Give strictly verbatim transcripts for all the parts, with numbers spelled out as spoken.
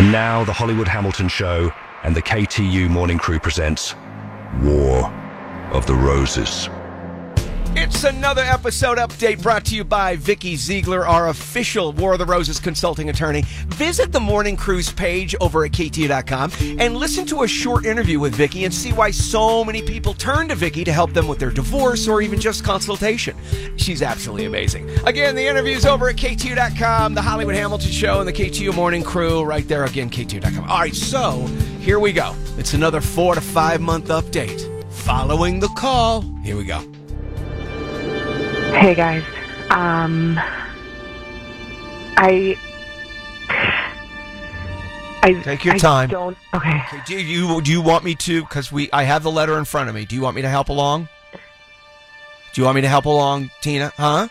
And now the Hollywood Hamilton Show and the K T U Morning Crew presents War of the Roses. It's another episode update brought to you by Vicky Ziegler, our official War of the Roses consulting attorney. Visit the Morning Crew's page over at K T U dot com and listen to a short interview with Vicky and see why so many people turn to Vicky to help them with their divorce or even just consultation. She's absolutely amazing. Again, the interview's over at K T U dot com, the Hollywood Hamilton Show and the K T U Morning Crew right there. Again, K T U dot com. All right, so here we go. It's another four to five month update. Following the call, here we go. Hey guys, um, I, I take your I time. Don't okay. okay. Do you do you want me to? Because we, I have the letter in front of me. Do you want me to help along? Do you want me to help along, Tina? Huh?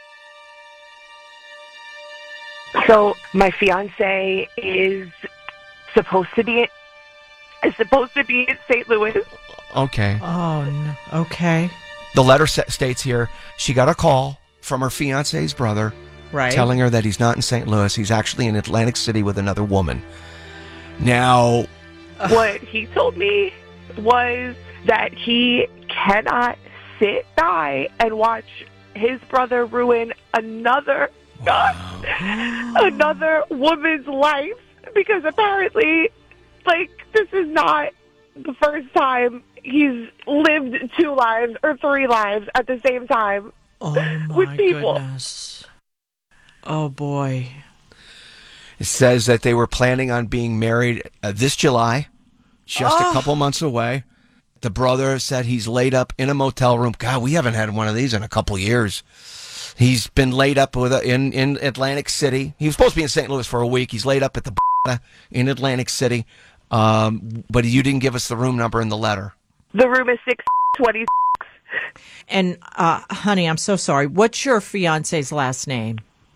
So my fiance is supposed to be is supposed to be in Saint Louis. Okay. Oh no. Okay. The letter states here she got a call from her fiance's brother, right, telling her that he's not in Saint Louis. He's actually in Atlantic City with another woman. Now, what he told me was that he cannot sit by and watch his brother ruin another wow. another woman's life, because apparently, like, this is not the first time he's lived two lives or three lives at the same time oh my with people. Goodness. Oh boy. It says that they were planning on being married uh, this July, just oh. a couple months away. The brother said he's laid up in a motel room. God, we haven't had one of these in a couple years. He's been laid up with a, in, in Atlantic City. He was supposed to be in Saint Louis for a week. He's laid up at the in Atlantic City. Um, but you didn't give us the room number in the letter. The room is six twenty-six. And, uh, honey, I'm so sorry. What's your fiance's last name?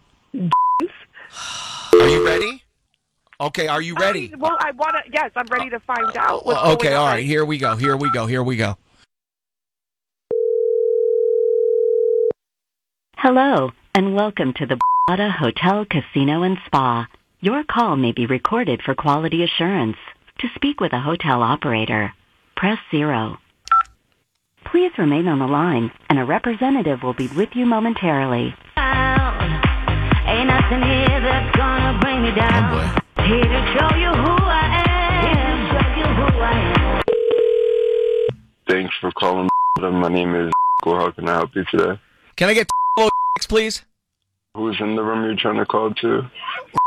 Are you ready? Okay, are you ready? I, well, I want to, yes, I'm ready to find out what's Uh, okay, going all on. right, here we go, here we go, here we go. Hello, and welcome to the Borgata Hotel, Casino, and Spa. Your call may be recorded for quality assurance. To speak with a hotel operator, press zero. Please remain on the line, and a representative will be with you momentarily. Ain't nothing here that's gonna bring me down. Oh boy. Here to show you who I am. Here to show you who I am. Thanks for calling. My name is. How can I help you today? Can I get please? Who's in the room you're trying to call to?